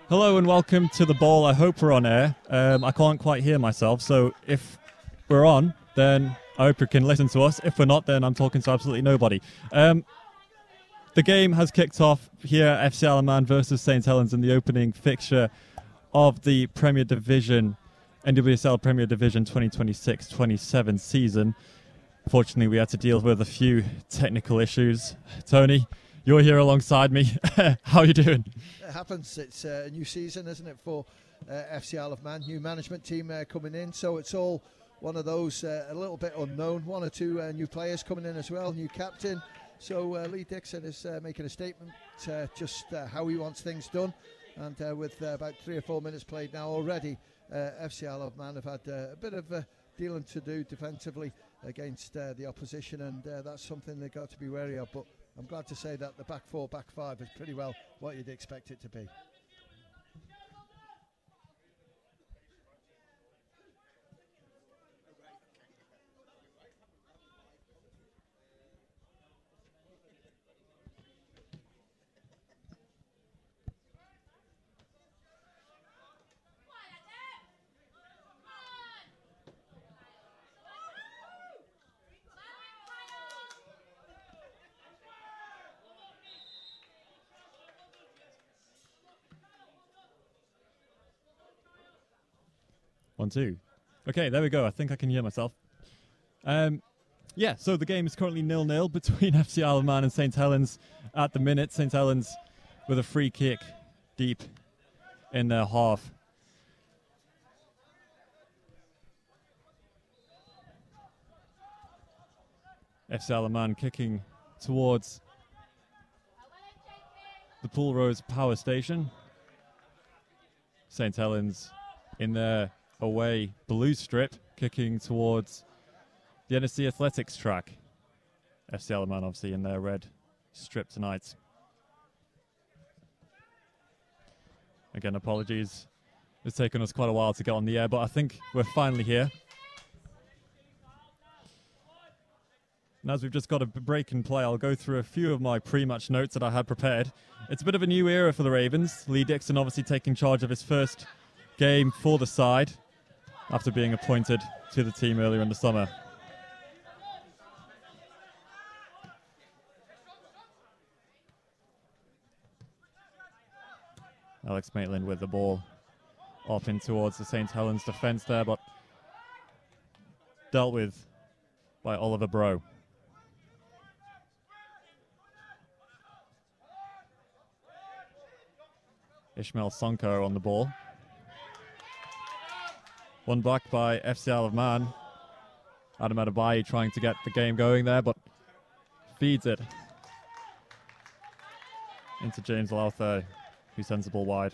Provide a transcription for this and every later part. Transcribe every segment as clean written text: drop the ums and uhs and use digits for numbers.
Hello and welcome to the ball. I hope we're on air. I can't quite hear myself, so if we're on, then I hope you can listen to us. If we're not, then I'm talking to absolutely nobody. The game has kicked off here, FC Alaman versus St. Helens in the opening fixture of the Premier Division, NWSL Premier Division 2026-27 season. Fortunately, we had to deal with a few technical issues. Tony, you're here alongside me. How are you doing? It happens. It's a new season, isn't it, for FC Isle of Man? New management team coming in, so it's all one of those a little bit unknown. One or two new players coming in as well, new captain. So Lee Dixon is making a statement just how he wants things done. And with about 3 or 4 minutes played now already, FC Isle of Man have had a bit of dealing to do defensively against the opposition, and that's something they've got to be wary of. But I'm glad to say that the back four, back five is pretty well what you'd expect it to be. One, two. Okay, there we go. I think I can hear myself. So the game is currently 0-0 between FC Isle of Man and St. Helens at the minute. St. Helens with a free kick deep in their half. FC Isle of Man kicking towards the Pool Rose power station. St. Helens in their away blue strip, kicking towards the NSC Athletics track. FC Isle of Man obviously in their red strip tonight. Again, apologies. It's taken us quite a while to get on the air, but I think we're finally here. And as we've just got a break in play, I'll go through a few of my pre-match notes that I had prepared. It's a bit of a new era for the Ravens. Lee Dixon obviously taking charge of his first game for the side after being appointed to the team earlier in the summer. Alex Maitland with the ball up in towards the St. Helens defence there, but dealt with by Oliver Bro. Ishmael Sonko on the ball. One back by FC Isle of Man. Adam Adebayi trying to get the game going there, but feeds it into James Lowther, who sends the ball wide.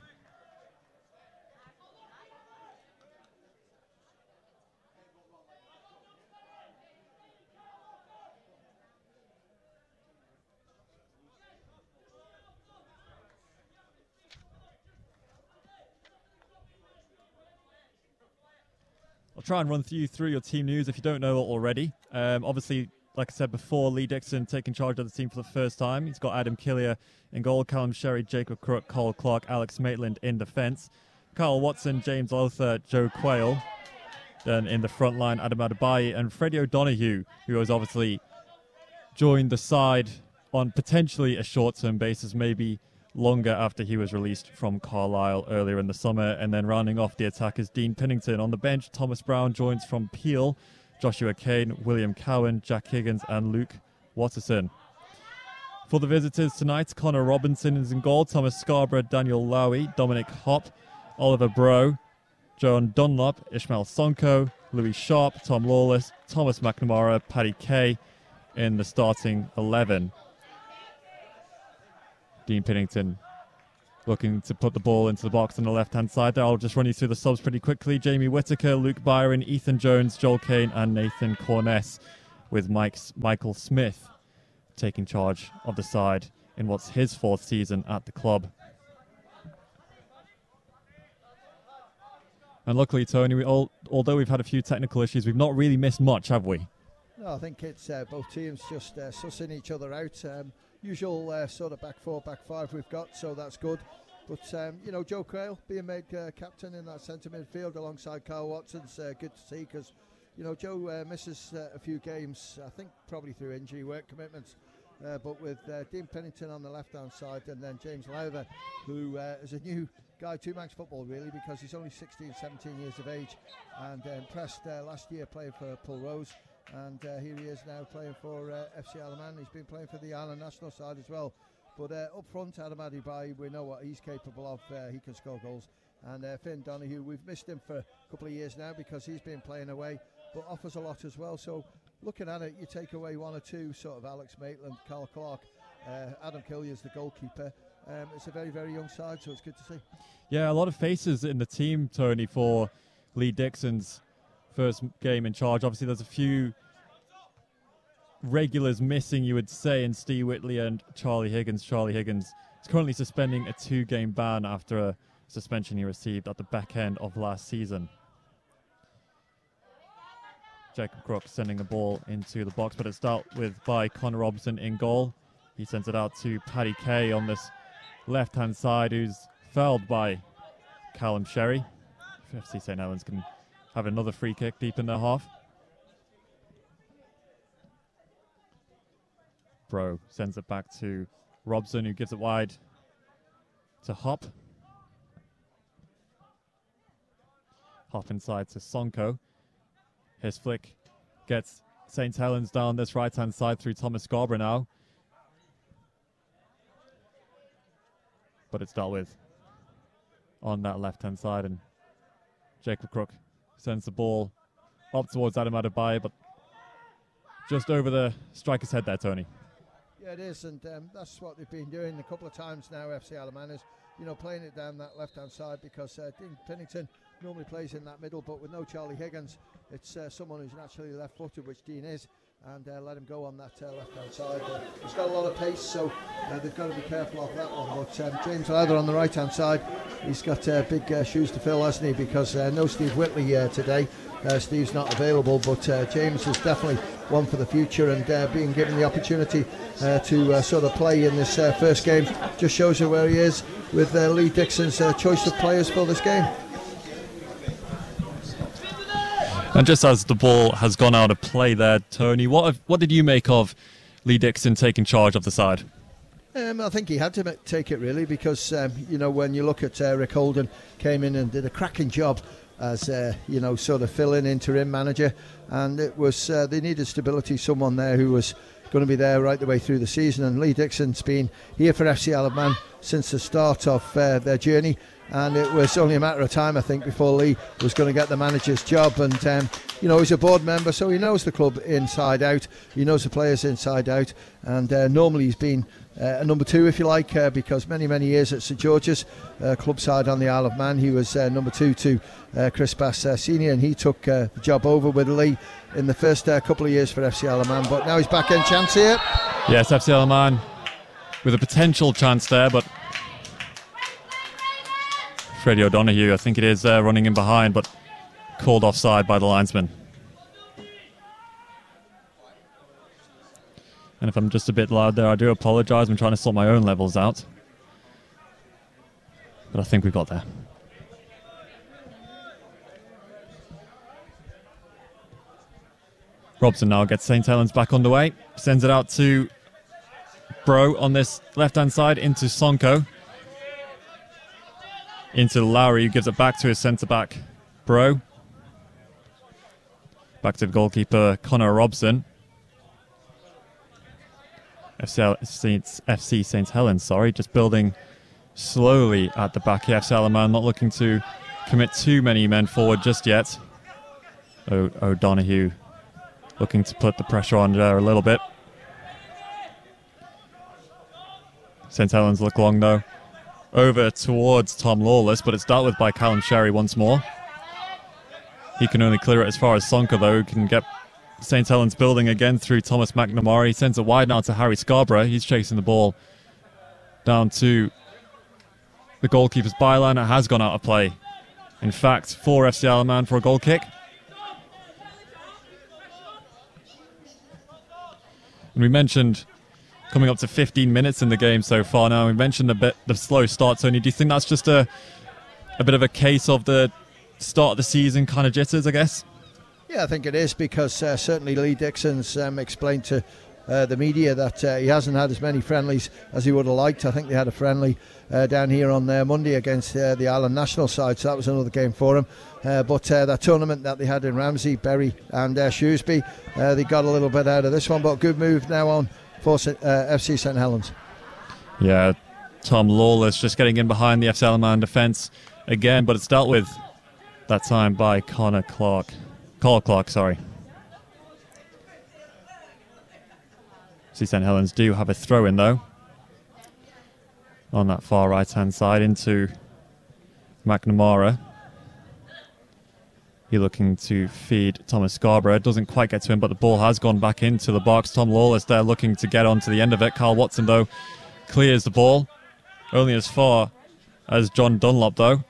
I'll try and run you through your team news if you don't know it already. Obviously, like I said before, Lee Dixon taking charge of the team for the first time. He's got Adam Killier in goal, Callum Sherry, Jacob Crook, Cole Clark, Alex Maitland in defence. Kyle Watson, James Lowther, Joe Quayle. Then in the front line, Adam Adebayi and Freddie O'Donoghue, who has obviously joined the side on potentially a short-term basis, maybe longer after he was released from Carlisle earlier in the summer. And then rounding off the attack is Dean Pennington. On the bench, Thomas Brown joins from Peel, Joshua Kane, William Cowan, Jack Higgins and Luke Watterson. For the visitors tonight, Connor Robinson is in goal, Thomas Scarborough, Daniel Lowy, Dominic Hopp, Oliver Bro, John Dunlop, Ishmael Sonko, Louis Sharp, Tom Lawless, Thomas McNamara, Paddy Kay in the starting 11. Dean Pennington looking to put the ball into the box on the left-hand side there. I'll just run you through the subs pretty quickly. Jamie Whittaker, Luke Byron, Ethan Jones, Joel Kane and Nathan Corness, with Michael Smith taking charge of the side in what's his 4th season at the club. And luckily, Tony, although we've had a few technical issues, we've not really missed much, have we? No, I think it's both teams just sussing each other out. Usual sort of back four, back five we've got, so that's good. But, you know, Joe Crail being made captain in that centre midfield alongside Kyle Watson's good to see, because, you know, Joe misses a few games, I think probably through injury, work commitments. But with Dean Pennington on the left-hand side, and then James Lowther, who is a new guy to Manx football, really, because he's only 16, 17 years of age, and impressed last year playing for Pulrose, and here he is now playing for FC Alaman. He's been playing for the Island national side as well. But up front, Adam Adibai, we know what he's capable of. He can score goals. And Finn Donoghue, we've missed him for a couple of years now because he's been playing away, but offers a lot as well. So looking at it, you take away one or two, sort of Alex Maitland, Carl Clark, Adam Killia's the goalkeeper. It's a very, very young side, so it's good to see. Yeah, a lot of faces in the team, Tony, for Lee Dixon's first game in charge. Obviously, there's a few regulars missing, you would say, in Steve Whitley and Charlie Higgins. Charlie Higgins is currently suspending a 2-game ban after a suspension he received at the back end of last season. Jacob Crook sending the ball into the box, but it's dealt with by Connor Robson in goal. He sends it out to Paddy Kay on this left-hand side, who's fouled by Callum Sherry. FC St Helens can have another free kick deep in their half. Bro sends it back to Robson, who gives it wide to Hop. Hop inside to Sonko. His flick gets St Helens down this right-hand side through Thomas Scarborough now. But it's dealt with on that left-hand side, and Jacob Crook sends the ball up towards Adam Adibai, but just over the striker's head there, Tony. Yeah, it is, and that's what they've been doing a couple of times now, FC Alaman, is, you know, playing it down that left-hand side, because Dean Pennington normally plays in that middle, but with no Charlie Higgins, it's someone who's naturally left-footed, which Dean is, and let him go on that left-hand side. He's got a lot of pace, so they've got to be careful of that one. But James Lowther on the right-hand side, he's got big shoes to fill, hasn't he? Because no Steve Whitley today. Steve's not available, but James is definitely one for the future, and being given the opportunity to sort of play in this first game just shows you where he is with Lee Dixon's choice of players for this game. And just as the ball has gone out of play there, Tony, what did you make of Lee Dixon taking charge of the side? I think he had to take it, really, because you know, when you look at Rick Holden, came in and did a cracking job as you know, sort of fill-in interim manager, and it was they needed stability, someone there who was going to be there right the way through the season. And Lee Dixon's been here for FC Alaman since the start of their journey, and it was only a matter of time, I think, before Lee was going to get the manager's job. And you know, he's a board member, so he knows the club inside out, he knows the players inside out, and normally he's been a number two, if you like, because many years at St George's club side on the Isle of Man, he was number two to Chris Bass Senior, and he took the job over with Lee in the first couple of years for FC Alaman. But now he's back in chance here. Yes, FC Alaman with a potential chance there, but Freddie O'Donoghue, I think it is, running in behind, but called offside by the linesman. And if I'm just a bit loud there, I do apologise. I'm trying to sort my own levels out. But I think we got there. Robson now gets St Helens back underway. Sends it out to Bro on this left-hand side into Sonko. Into Lowry, who gives it back to his centre-back, Bro. Back to the goalkeeper, Connor Robson. FC St Helens, just building slowly at the back here. FC Alaman not looking to commit too many men forward just yet. O'Donoghue looking to put the pressure on there a little bit. St Helens look long though. Over towards Tom Lawless, but it's dealt with by Callum Sherry once more. He can only clear it as far as Sonka, though, who can get St Helens building again through Thomas McNamara. He sends it wide now to Harry Scarborough. He's chasing the ball down to the goalkeeper's byline. It has gone out of play. In fact, for FC Alaman for a goal kick. And we mentioned coming up to 15 minutes in the game so far now. We mentioned the slow start, Tony. Do you think that's just a bit of a case of the start of the season kind of jitters, I guess? Yeah, I think it is, because certainly Lee Dixon's explained to the media that he hasn't had as many friendlies as he would have liked. I think they had a friendly down here on Monday against the Ireland national side, so that was another game for him. But that tournament that they had in Ramsey, Bury and Shrewsbury, they got a little bit out of this one, but good move now on for FC St Helens. Yeah, Tom Lawless just getting in behind the FC Alaman defence again, but it's dealt with that time by Carl Clark, sorry. FC St Helens do have a throw in though on that far right hand side into McNamara. He's looking to feed Thomas Scarborough. Doesn't quite get to him, but the ball has gone back into the box. Tom Lawless there looking to get onto the end of it. Carl Watson though clears the ball. Only as far as John Dunlop though.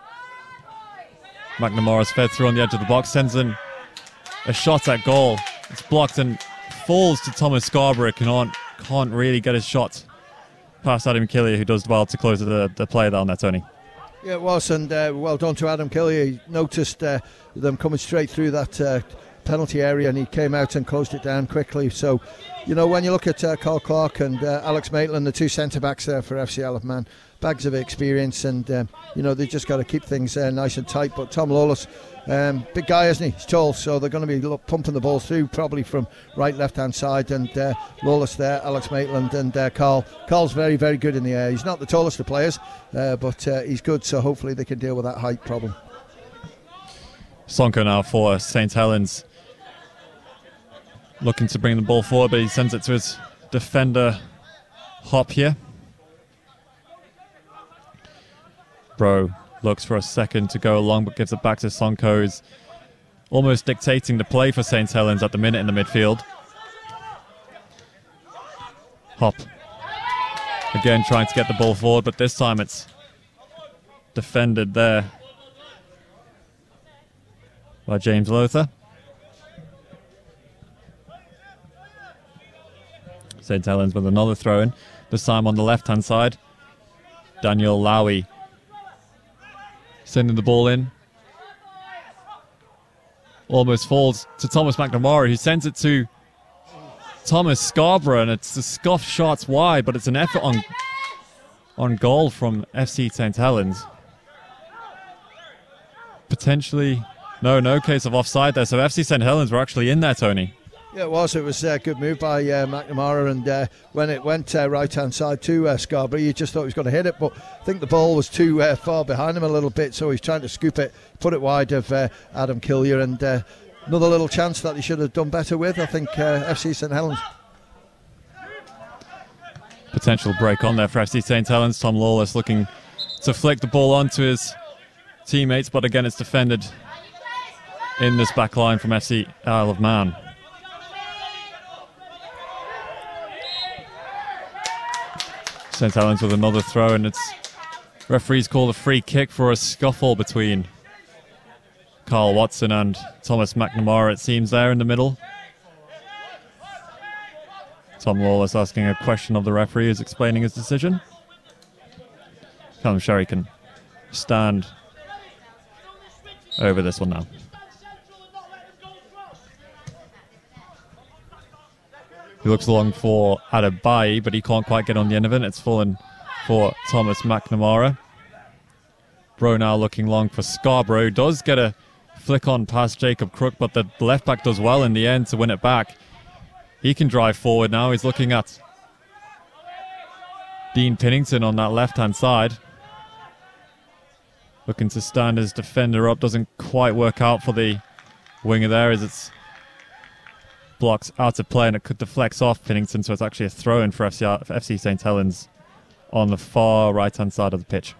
McNamara's fed through on the edge of the box, sends in a shot at goal. It's blocked and falls to Thomas Scarborough. Can't really get his shot past Adam Killier, who does well to close the play down there, Tony. Yeah, it was, and well done to Adam Killier. He noticed them coming straight through that penalty area, and he came out and closed it down quickly. So, you know, when you look at Carl Clark and Alex Maitland, the two centre-backs there for FC Isle of Man, bags of experience, and, you know, they just got to keep things nice and tight. But Tom Lawless, big guy, isn't he? He's tall, so they're going to be pumping the ball through probably from right, left-hand side. And Lawless there, Alex Maitland, and Carl. Carl's very, very good in the air. He's not the tallest of players, but he's good, so hopefully they can deal with that height problem. Sonko now for St Helens, looking to bring the ball forward, but he sends it to his defender, Hop here. Bro looks for a second to go along, but gives it back to Sonko, who's almost dictating the play for St Helens at the minute in the midfield. Hop again trying to get the ball forward, but this time it's defended there by James Lothar. St Helens with another throw-in, this time on the left-hand side. Daniel Lowy sending the ball in. Almost falls to Thomas McNamara, who sends it to Thomas Scarborough, and it's a scuffed shot wide, but it's an effort on goal from FC St Helens. Potentially, no case of offside there, so FC St Helens were actually in there, Tony. Yeah, it was. It was a good move by McNamara, and when it went right-hand side to Scarborough, you just thought he was going to hit it, but I think the ball was too far behind him a little bit, so he's trying to scoop it, put it wide of Adam Killier, and another little chance that he should have done better with, I think, FC St Helens. Potential break on there for FC St Helens. Tom Lawless looking to flick the ball onto his teammates, but again it's defended in this back line from FC Isle of Man. St Helens with another throw, and it's referees called a free kick for a scuffle between Carl Watson and Thomas McNamara, it seems, there in the middle. Tom Lawless asking a question of the referee, who's explaining his decision. Callum Sherry can stand over this one now. He looks along for Adebayi, but he can't quite get on the end of it. It's fallen for Thomas McNamara. Bro now looking long for Scarborough, who does get a flick on past Jacob Crook, but the left back does well in the end to win it back. He can drive forward now. He's looking at Dean Pinnington on that left-hand side. Looking to stand his defender up. Doesn't quite work out for the winger there, as it's blocks out of play, and it could deflect off Pinnington, so it's actually a throw-in for FC St Helens on the far right-hand side of the pitch.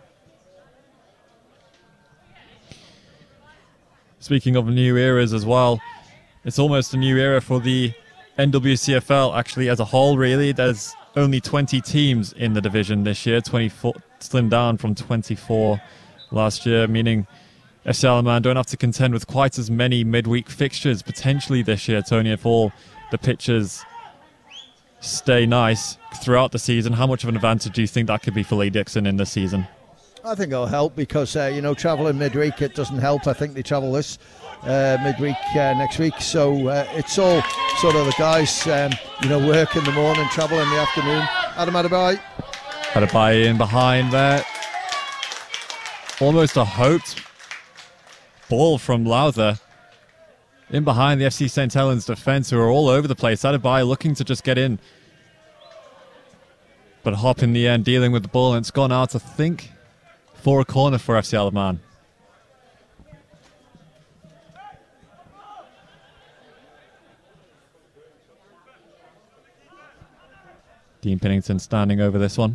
Speaking of new eras as well, it's almost a new era for the NWCFL actually as a whole, really. There's only 20 teams in the division this year, 24, slimmed down from 24 last year, meaning FC Isle of Man don't have to contend with quite as many midweek fixtures potentially this year, Tony, if all the pitches stay nice throughout the season, how much of an advantage do you think that could be for Lee Dixon in this season? I think it'll help because, travelling midweek, it doesn't help. I think they travel this midweek next week. So it's all sort of the guys, work in the morning, travel in the afternoon. Adam Adebayo. Adebayo in behind there. Almost a hoped ball from Lowther. In behind the FC St. Helens defence, who are all over the place. Adebayo looking to just get in. But Hop in the end dealing with the ball, and it's gone out, I think, for a corner for FC Isle of Man. Dean Pennington standing over this one.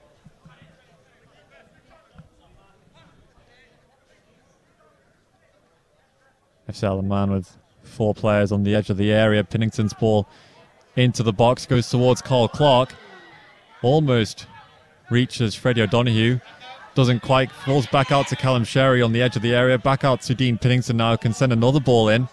FC Isle of Man with 4 players on the edge of the area. Pennington's ball into the box, goes towards Carl Clark. Almost reaches Freddie O'Donoghue. Doesn't quite, falls back out to Callum Sherry on the edge of the area. Back out to Dean Pennington now, can send another ball in.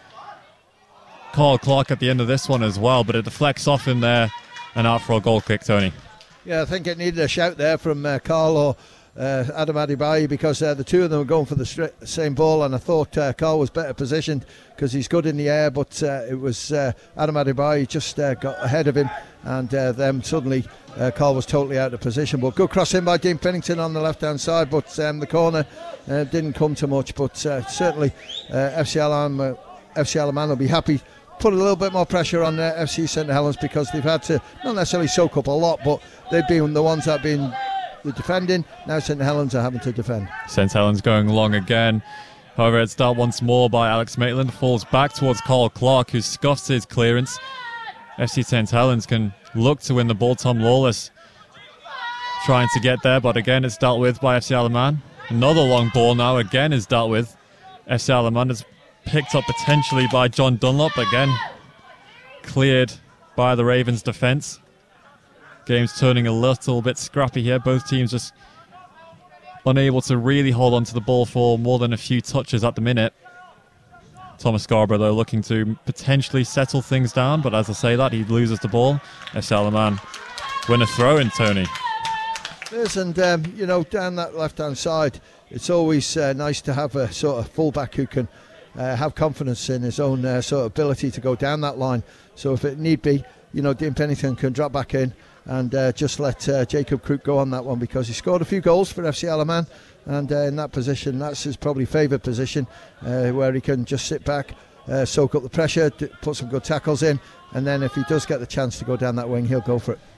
Carl Clark at the end of this one as well, but it deflects off in there and out for a goal kick, Tony. Yeah, I think it needed a shout there from Carl or Adam Adebayo, because the two of them were going for the same ball, and I thought Carl was better positioned because he's good in the air, but it was Adam Adebayo just got ahead of him, and then suddenly Carl was totally out of position. But good cross in by Dean Pennington on the left hand side, but the corner didn't come to much. But certainly FC Isle of Man will be happy. Put a little bit more pressure on FC St Helens, because they've had to not necessarily soak up a lot, but they've been the ones that have been the defending. Now St Helens are having to defend. St Helens going long again. However, it's dealt once more by Alex Maitland. Falls back towards Carl Clark, who scuffs his clearance. FC St Helens can look to win the ball. Tom Lawless trying to get there, but again it's dealt with by FC Isle of Man. Another long ball now again is dealt with. FC Isle of Man is picked up potentially by John Dunlop, again cleared by the Ravens defence. Game's turning a little bit scrappy here. Both teams just unable to really hold on to the ball for more than a few touches at the minute. Thomas Scarborough, though, looking to potentially settle things down, but as I say that, he loses the ball. FC Isle of Man win a throw-in, Tony. Yes, and down that left-hand side, it's always nice to have a sort of fullback who can have confidence in his own sort of ability to go down that line. So if it need be, Dean Pennington can drop back in and just let Jacob Crook go on that one, because he scored a few goals for FC Isle of Man, and in that position, that's his probably favoured position, where he can just sit back, soak up the pressure, put some good tackles in, and then if he does get the chance to go down that wing, he'll go for it.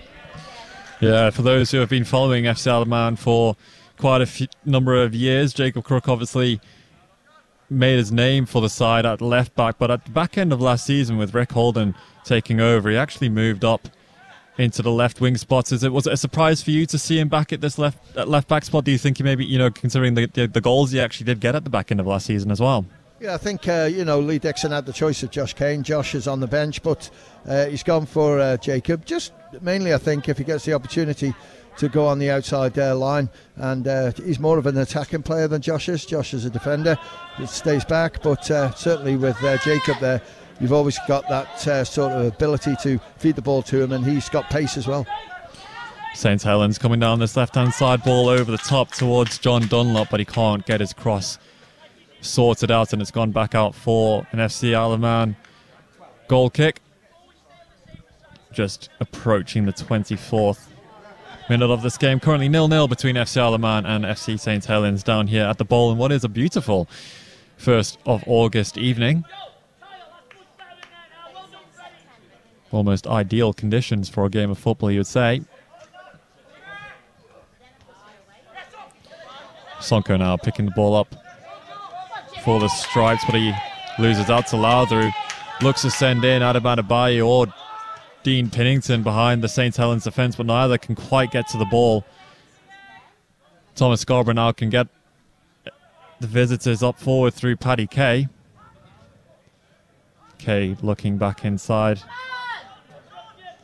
Yeah, for those who have been following FC Isle of Man for quite a number of years, Jacob Crook obviously made his name for the side at left back, but at the back end of last season with Rick Holden taking over, he actually moved up into the left wing spots. Was it a surprise for you to see him back at this left back spot? Do you think he maybe, considering the goals he actually did get at the back end of last season as well? Yeah, I think Lee Dixon had the choice of Josh Kane. Josh is on the bench, but he's gone for Jacob. Just mainly, I think, if he gets the opportunity to go on the outside line, and he's more of an attacking player than Josh is. Josh is a defender, it stays back, but certainly with Jacob there, you've always got that sort of ability to feed the ball to him, and he's got pace as well. St Helens coming down this left-hand side, ball over the top towards John Dunlop, but he can't get his cross sorted out, and it's gone back out for an FC Isle of Man goal kick. Just approaching the 24th minute of this game. Currently 0-0 between FC Isle of Man and FC St Helens down here at the Bowl, in what is a beautiful 1st of August evening. Almost ideal conditions for a game of football, you would say. Sonko now picking the ball up for the Stripes, but he loses out to Lowther, who looks to send in Adam Adebayo or Dean Pennington behind the St Helens defence, but neither can quite get to the ball. Thomas Scarborough now can get the visitors up forward through Paddy Kay. Kay looking back inside